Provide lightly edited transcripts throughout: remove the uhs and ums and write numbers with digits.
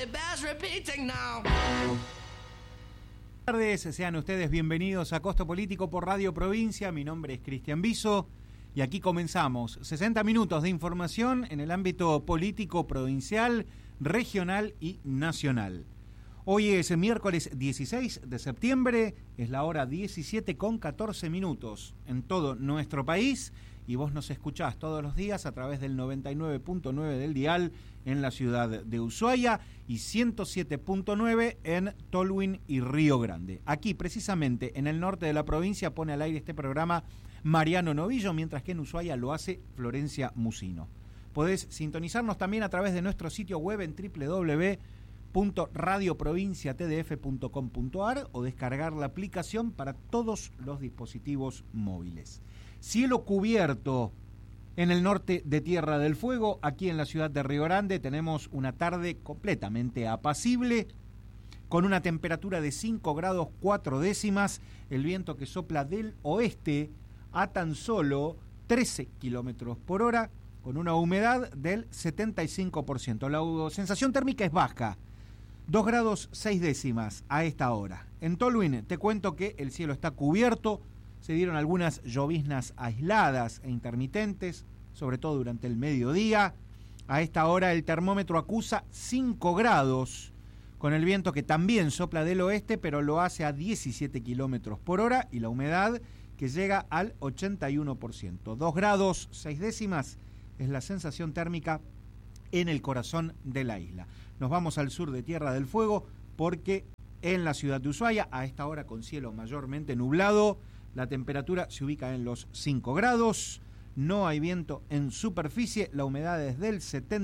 Buenas tardes, sean ustedes bienvenidos a Costo Político por Radio Provincia. Mi nombre es Cristian Biso y aquí comenzamos 60 minutos de información en el ámbito político provincial, regional y nacional. Hoy es el miércoles 16 de septiembre, es la hora 17:14 en todo nuestro país y vos nos escuchás todos los días a través del 99.9 del dial en la ciudad de Ushuaia y 107.9 en Tolwyn y Río Grande. Aquí, precisamente, en el norte de la provincia, pone al aire este programa Mariano Novillo, mientras que en Ushuaia lo hace Florencia Musino. Podés sintonizarnos también a través de nuestro sitio web en www.radioprovinciatdf.com.ar o descargar la aplicación para todos los dispositivos móviles. Cielo cubierto en el norte de Tierra del Fuego. Aquí en la ciudad de Río Grande tenemos una tarde completamente apacible, con una temperatura de 5 grados 4 décimas, el viento que sopla del oeste a tan solo 13 kilómetros por hora, con una humedad del 75%. La sensación térmica es baja, 2 grados 6 décimas a esta hora. En Tolwyn te cuento que el cielo está cubierto, se dieron algunas lloviznas aisladas e intermitentes, sobre todo durante el mediodía. A esta hora el termómetro acusa 5 grados, con el viento que también sopla del oeste, pero lo hace a 17 kilómetros por hora, y la humedad que llega al 81%. 2 grados 6 décimas es la sensación térmica en el corazón de la isla. Nos vamos al sur de Tierra del Fuego, porque en la ciudad de Ushuaia, a esta hora con cielo mayormente nublado, la temperatura se ubica en los 5 grados, no hay viento en superficie, la humedad es del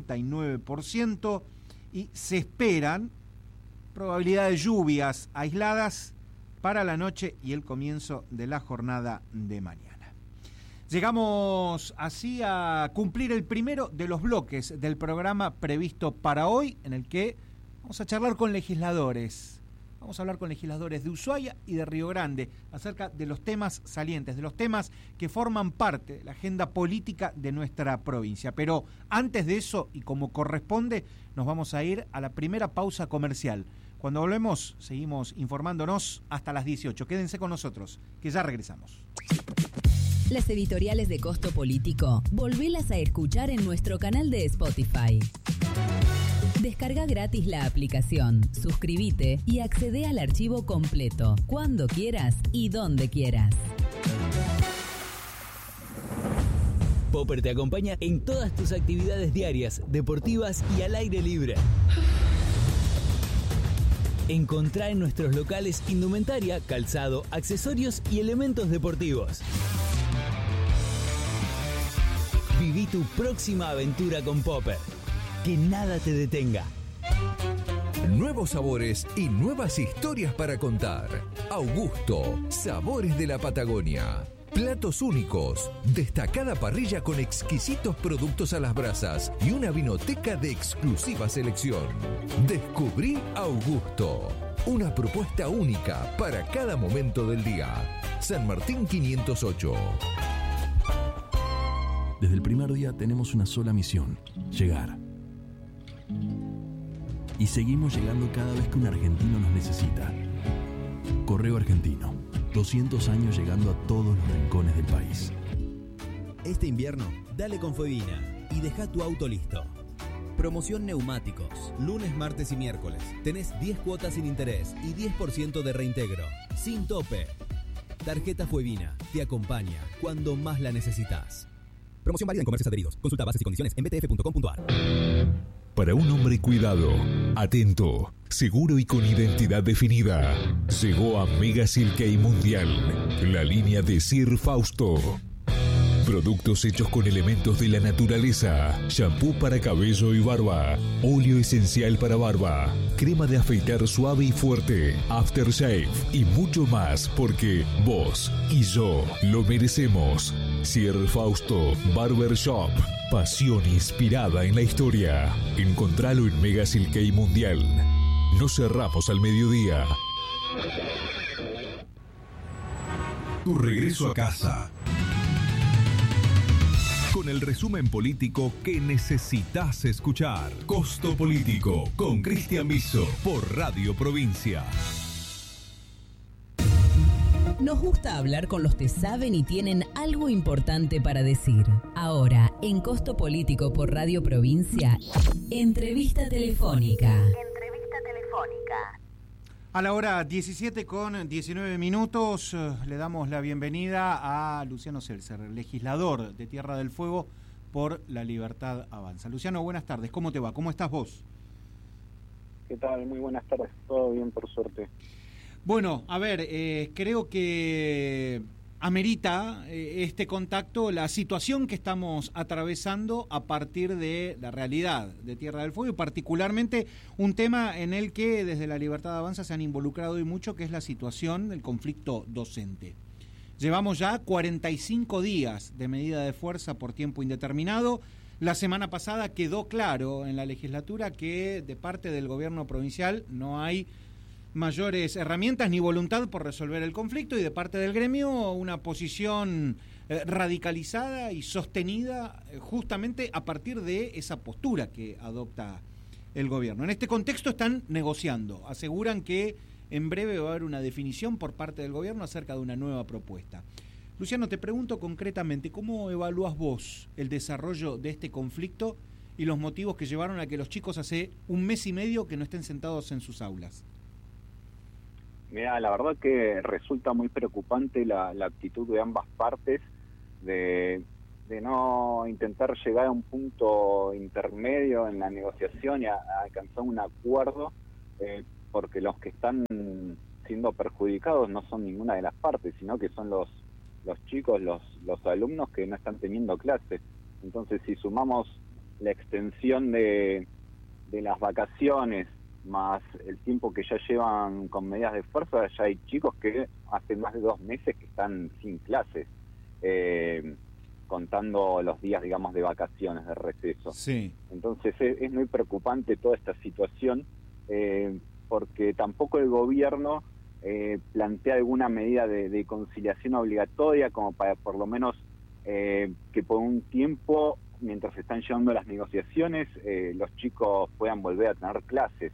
79% y se esperan probabilidad de lluvias aisladas para la noche y el comienzo de la jornada de mañana. Llegamos así a cumplir el primero de los bloques del programa previsto para hoy, en el que vamos a charlar con legisladores. Vamos a hablar con legisladores de Ushuaia y de Río Grande acerca de los temas salientes, de los temas que forman parte de la agenda política de nuestra provincia. Pero antes de eso, y como corresponde, nos vamos a ir a la primera pausa comercial. Cuando volvemos, seguimos informándonos hasta las 18. Quédense con nosotros, que ya regresamos. Las editoriales de Costo Político, volvelas a escuchar en nuestro canal de Spotify. Descarga gratis la aplicación, suscríbete y accede al archivo completo, cuando quieras y donde quieras. Popper te acompaña en todas tus actividades diarias, deportivas y al aire libre. Encontrá en nuestros locales indumentaria, calzado, accesorios y elementos deportivos. Viví tu próxima aventura con Popper. Que nada te detenga. Nuevos sabores y nuevas historias para contar. Augusto, sabores de la Patagonia. Platos únicos, destacada parrilla con exquisitos productos a las brasas y una vinoteca de exclusiva selección. Descubrí Augusto, una propuesta única para cada momento del día. San Martín 508. Desde el primer día tenemos una sola misión: llegar. Y seguimos llegando cada vez que un argentino nos necesita. Correo Argentino, 200 años llegando a todos los rincones del país. Este invierno, dale con Fuevina y deja tu auto listo. Promoción neumáticos, lunes, martes y miércoles. Tenés 10 cuotas sin interés y 10% de reintegro, sin tope. Tarjeta Fuevina te acompaña cuando más la necesitas. Promoción válida en comercios adheridos. Consulta bases y condiciones en btf.com.ar. Para un hombre cuidado, atento, seguro y con identidad definida, llegó a Mega Silkei Mundial, la línea de Sir Fausto. Productos hechos con elementos de la naturaleza, shampoo para cabello y barba, óleo esencial para barba, crema de afeitar suave y fuerte, aftershave y mucho más, porque vos y yo lo merecemos. Sir Fausto Barber Shop, pasión inspirada en la historia. Encontralo en Mega Silkei Mundial. No cerramos al mediodía. Tu regreso a casa. con el resumen político que necesitas escuchar. Costo Político con Cristian Biso por Radio Provincia. Nos gusta hablar con los que saben y tienen algo importante para decir. Ahora, en Costo Político por Radio Provincia, entrevista telefónica. A la hora 17:19, le damos la bienvenida a Luciano Seltzer, legislador de Tierra del Fuego por La Libertad Avanza. Luciano, buenas tardes. ¿Cómo te va? ¿Cómo estás vos? ¿Qué tal? Muy buenas tardes. Todo bien, por suerte. Bueno, a ver, creo que amerita este contacto la situación que estamos atravesando a partir de la realidad de Tierra del Fuego y particularmente un tema en el que desde La Libertad Avanza se han involucrado y mucho, que es la situación del conflicto docente. Llevamos ya 45 días de medida de fuerza por tiempo indeterminado. La semana pasada quedó claro en la legislatura que de parte del gobierno provincial no hay mayores herramientas ni voluntad por resolver el conflicto, y de parte del gremio una posición radicalizada y sostenida justamente a partir de esa postura que adopta el gobierno. En este contexto están negociando, aseguran que en breve va a haber una definición por parte del gobierno acerca de una nueva propuesta. Luciano, te pregunto concretamente, ¿cómo evalúas vos el desarrollo de este conflicto y los motivos que llevaron a que los chicos hace un mes y medio que no estén sentados en sus aulas? Mira, la verdad que resulta muy preocupante la actitud de ambas partes de no intentar llegar a un punto intermedio en la negociación y a alcanzar un acuerdo, porque los que están siendo perjudicados no son ninguna de las partes, sino que son los chicos, los alumnos que no están teniendo clases. Entonces, si sumamos la extensión de las vacaciones más el tiempo que ya llevan con medidas de fuerza, ya hay chicos que hace más de 2 meses que están sin clases, contando los días, digamos, de vacaciones, de receso. Sí. Entonces es muy preocupante toda esta situación, porque tampoco el gobierno plantea alguna medida de conciliación obligatoria como para por lo menos que por un tiempo, mientras se están llevando las negociaciones, los chicos puedan volver a tener clases.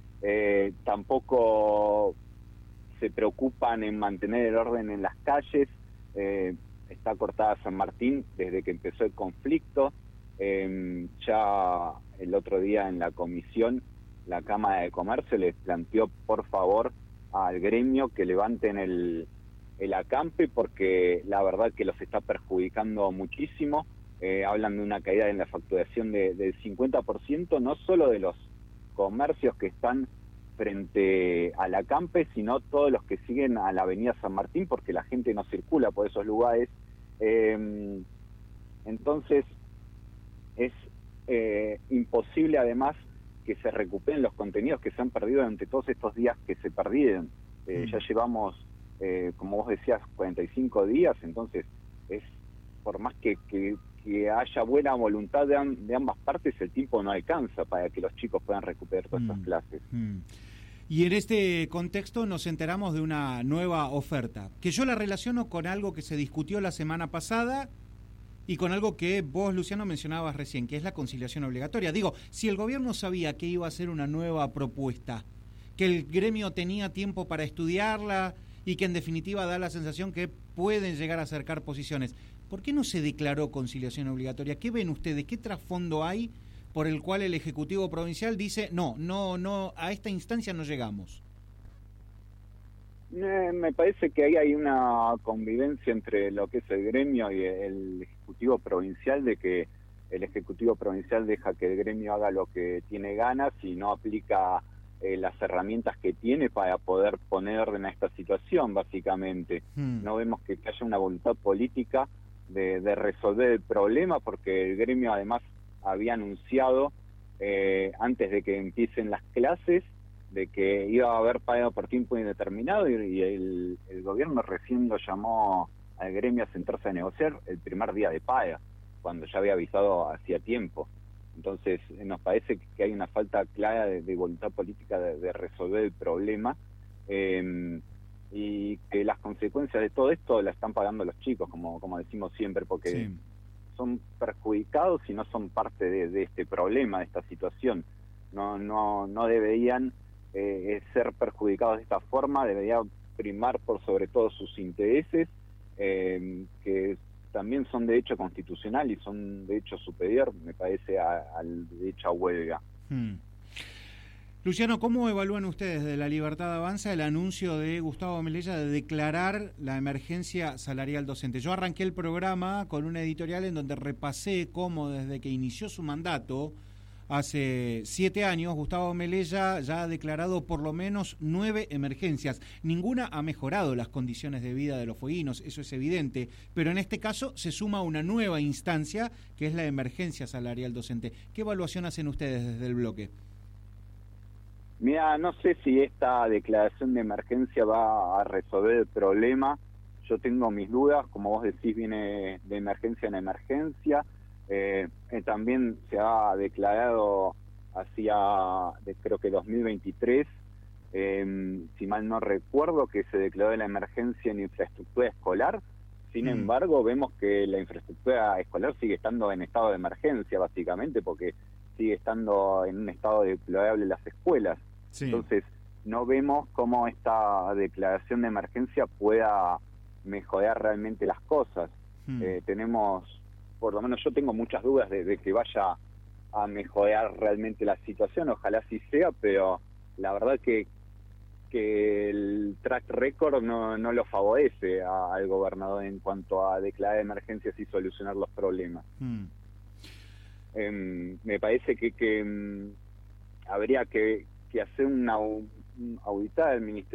Tampoco se preocupan en mantener el orden en las calles. Está cortada San Martín desde que empezó el conflicto. Ya el otro día en la comisión, la Cámara de Comercio les planteó por favor al gremio que levanten el acampe, porque la verdad que los está perjudicando muchísimo. Hablan de una caída en la facturación del 50%, no solo de los comercios que están frente a la Campe, sino todos los que siguen a la avenida San Martín, porque la gente no circula por esos lugares. Entonces es imposible además que se recuperen los contenidos que se han perdido durante todos estos días que se perdieron. Ya llevamos, como vos decías, 45 días, entonces es por más que haya buena voluntad de ambas partes, el tiempo no alcanza para que los chicos puedan recuperar todas estas clases. Y en este contexto nos enteramos de una nueva oferta, que yo la relaciono con algo que se discutió la semana pasada y con algo que vos, Luciano, mencionabas recién, que es la conciliación obligatoria. Digo, si el gobierno sabía que iba a ser una nueva propuesta, que el gremio tenía tiempo para estudiarla y que en definitiva da la sensación que pueden llegar a acercar posiciones, ¿por qué no se declaró conciliación obligatoria? ¿Qué ven ustedes? ¿Qué trasfondo hay por el cual el Ejecutivo Provincial dice no, a esta instancia no llegamos? Me parece que ahí hay una convivencia entre lo que es el gremio y el Ejecutivo Provincial, de que el Ejecutivo Provincial deja que el gremio haga lo que tiene ganas y no aplica las herramientas que tiene para poder poner orden a esta situación, básicamente. No vemos que haya una voluntad política de resolver el problema, porque el gremio además había anunciado antes de que empiecen las clases de que iba a haber pago por tiempo indeterminado, y el gobierno recién lo llamó al gremio a sentarse a negociar el primer día de paga, cuando ya había avisado hacía tiempo. Entonces nos parece que hay una falta clara de voluntad política de resolver el problema, y que las consecuencias de todo esto las están pagando los chicos, como decimos siempre, porque son perjudicados y no son parte de este problema, de esta situación. No deberían ser perjudicados de esta forma, deberían primar por sobre todo sus intereses, que también son de hecho constitucional y son de hecho superior, me parece, al derecho a huelga. Luciano, ¿cómo evalúan ustedes de La Libertad Avanza el anuncio de Gustavo Melella de declarar la emergencia salarial docente? Yo arranqué el programa con una editorial en donde repasé cómo desde que inició su mandato, hace 7 años, Gustavo Melella ya ha declarado por lo menos 9 emergencias. Ninguna ha mejorado las condiciones de vida de los fueguinos, eso es evidente, pero en este caso se suma una nueva instancia que es la emergencia salarial docente. ¿Qué evaluación hacen ustedes desde el bloque? Mira, no sé si esta declaración de emergencia va a resolver el problema. Yo tengo mis dudas, como vos decís, viene de emergencia en emergencia. También se ha declarado creo que 2023, si mal no recuerdo, que se declaró la emergencia en infraestructura escolar. Sin embargo, vemos que la infraestructura escolar sigue estando en estado de emergencia, básicamente, porque sigue estando en un estado deplorable las escuelas. Sí. Entonces, no vemos cómo esta declaración de emergencia pueda mejorar realmente las cosas. Tenemos, por lo menos yo tengo muchas dudas de que vaya a mejorar realmente la situación, ojalá sí sea, pero la verdad que el track record no lo favorece al gobernador en cuanto a declarar emergencias y solucionar los problemas. Me parece que habría que hacer una auditada del Ministerio